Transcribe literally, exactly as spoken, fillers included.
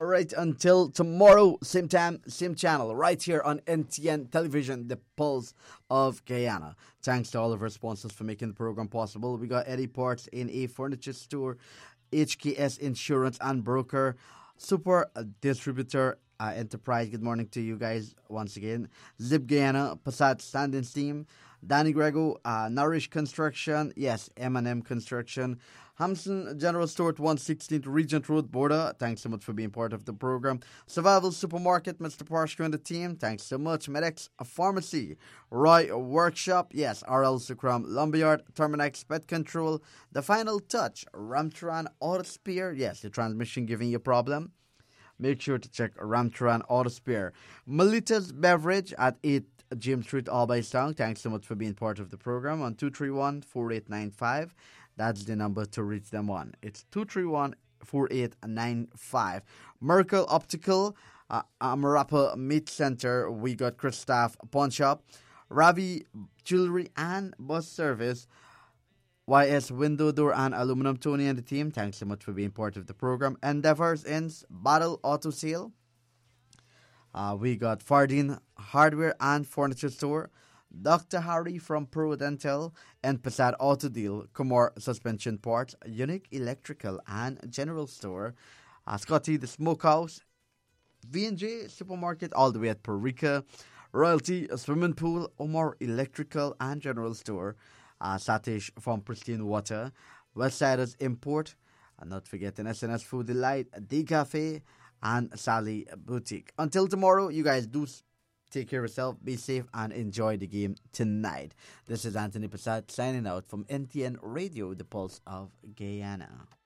All right, until tomorrow, same time, same channel, right here on N T N Television, the Pulse of Guyana. Thanks to all of our sponsors for making the program possible. We got Eddie Parts in a furniture store, H K S Insurance and Broker, Super Distributor uh, Enterprise. Good morning to you guys once again. Zip Guyana, Passat Standing Steam, Danny Grego, uh, Nourish Construction, yes, M and M Construction, Hampson General Store at one sixteenth Regent Road, Border. Thanks so much for being part of the program. Survival Supermarket, Mister Parshko and the team. Thanks so much. Medex Pharmacy, Roy Workshop, yes, R L Sukram Lumberyard, Terminex Pet Control, The Final Touch, Ramtran Auto Spear, yes, the transmission giving you a problem. Make sure to check Ramtran Auto Spare. Melita's Beverage at eight James Street, Albaistown. Thanks so much for being part of the program on two three one, four eight nine five. That's the number to reach them on. It's two three one, four eight nine five. Merkel Optical, uh, Amarapa Meat Center. We got Christoph Pawn Shop, Ravi Jewelry and Bus Service, Y S Window Door and Aluminum. Tony and the team, thanks so much for being part of the program. Endeavors Inns, Battle Auto Sale. Uh, we got Fardine Hardware and Furniture Store, Doctor Harry from Pro Dental, and Passat Auto Deal, Comor Suspension Parts, Unique Electrical and General Store, uh, Scotty the Smokehouse, V and J Supermarket all the way at Perica, Royalty Swimming Pool, Omar Electrical and General Store, uh, Satish from Pristine Water, Westsiders Import, and not forgetting S N S Food Delight, D Cafe, and Sally Boutique. Until tomorrow, you guys do take care of yourself, be safe, and enjoy the game tonight. This is Anthony Passat signing out from N T N Radio, the Pulse of Guyana.